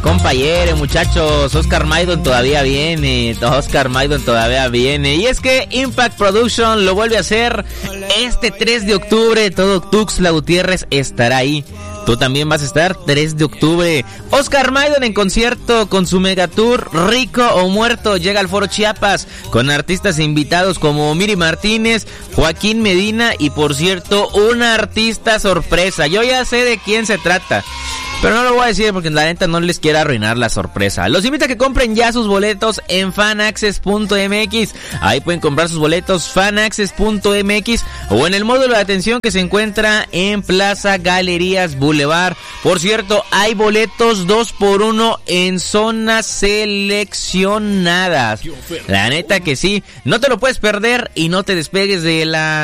compañero, muchachos. Oscar Maidon todavía viene. Y es que Impact Production lo vuelve a hacer este 3 de octubre. Todo Tuxtla Gutiérrez estará ahí. Tú también vas a estar 3 de octubre. Oscar Maidon en concierto con su megatour Rico o Muerto. Llega al Foro Chiapas con artistas invitados como Miri Martínez, Joaquín Medina y, por cierto, una artista sorpresa. Yo ya sé de quién se trata, pero no lo voy a decir porque la neta no les quiero arruinar la sorpresa. Los invito a que compren ya sus boletos en fanaccess.mx. Ahí pueden comprar sus boletos fanaccess.mx o en el módulo de atención que se encuentra en Plaza Galerías Boulevard. Por cierto, hay boletos 2x1 en zonas seleccionadas. La neta que sí, no te lo puedes perder y no te despegues de la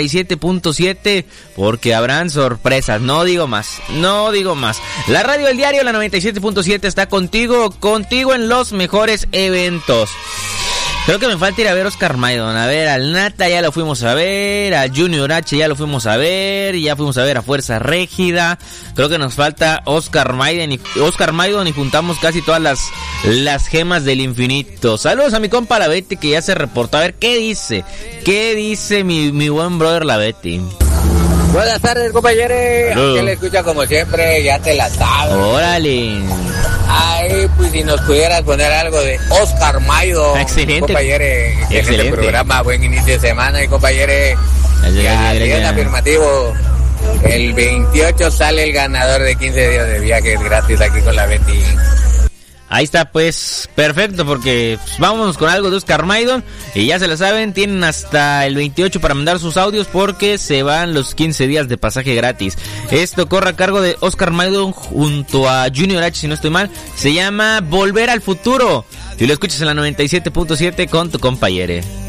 97.7 porque habrán sorpresas. No digo más. La radio del diario, la 97.7, está contigo en los mejores eventos. Creo que me falta ir a ver a Oscar Maidon. A ver, al Nata ya lo fuimos a ver, al Junior H ya lo fuimos a ver, ya fuimos a ver a Fuerza Régida. Creo que nos falta Oscar Maidon y juntamos casi todas las gemas del infinito. Saludos a mi compa La Betty que ya se reportó. A ver, ¿qué dice mi buen brother La Betty? Buenas tardes, compañeros. Aquí le escucha como siempre, ya te la sabes. Órale. Ay, pues si nos pudieras poner algo de Oscar Maidon. Excelente. Compañeros, excelente programa, buen inicio de semana, y compañeros. Bien afirmativo. El 28 sale el ganador de 15 días de viajes gratis aquí con La Betty. Ahí está, pues, perfecto, porque pues, vámonos con algo de Oscar Maidon. Y ya se lo saben, tienen hasta el 28 para mandar sus audios porque se van los 15 días de pasaje gratis. Esto corre a cargo de Oscar Maidon junto a Junior H, si no estoy mal. Se llama Volver al Futuro. Y lo escuchas en la 97.7 con tu compañere.